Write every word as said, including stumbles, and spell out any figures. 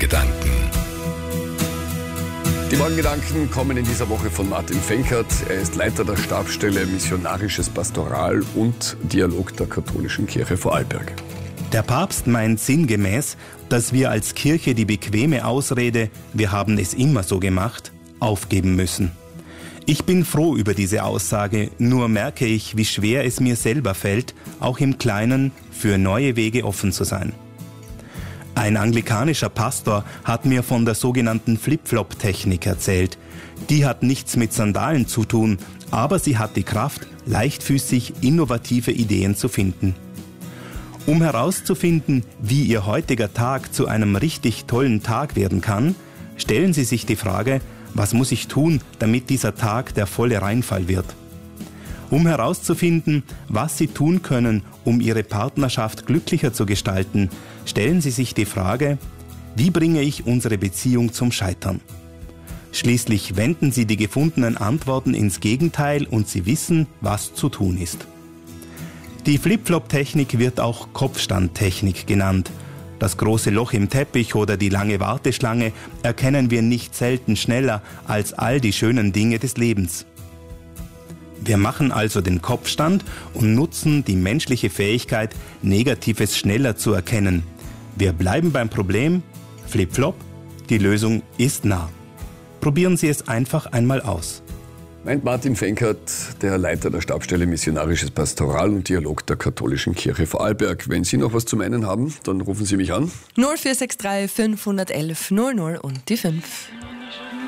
Morgengedanken. Die Morgengedanken kommen in dieser Woche von Martin Fenkert. Er ist Leiter der Stabsstelle Missionarisches Pastoral und Dialog der Katholischen Kirche Vorarlberg. Der Papst meint sinngemäß, dass wir als Kirche die bequeme Ausrede, wir haben es immer so gemacht, aufgeben müssen. Ich bin froh über diese Aussage, nur merke ich, wie schwer es mir selber fällt, auch im Kleinen für neue Wege offen zu sein. Ein anglikanischer Pastor hat mir von der sogenannten Flip-Flop-Technik erzählt. Die hat nichts mit Sandalen zu tun, aber sie hat die Kraft, leichtfüßig innovative Ideen zu finden. Um herauszufinden, wie Ihr heutiger Tag zu einem richtig tollen Tag werden kann, stellen Sie sich die Frage, was muss ich tun, damit dieser Tag der volle Reinfall wird? Um herauszufinden, was Sie tun können, um Ihre Partnerschaft glücklicher zu gestalten, stellen Sie sich die Frage, wie bringe ich unsere Beziehung zum Scheitern? Schließlich wenden Sie die gefundenen Antworten ins Gegenteil und Sie wissen, was zu tun ist. Die Flip-Flop-Technik wird auch Kopfstandtechnik genannt. Das große Loch im Teppich oder die lange Warteschlange erkennen wir nicht selten schneller als all die schönen Dinge des Lebens. Wir machen also den Kopfstand und nutzen die menschliche Fähigkeit, Negatives schneller zu erkennen. Wir bleiben beim Problem, Flip-Flop, die Lösung ist nah. Probieren Sie es einfach einmal aus. Meint Martin Fenkert, der Leiter der Stabsstelle Missionarisches Pastoral und Dialog der Katholischen Kirche Vorarlberg. Wenn Sie noch was zu meinen haben, dann rufen Sie mich an. null vier sechs drei fünf eins eins null null und die fünf.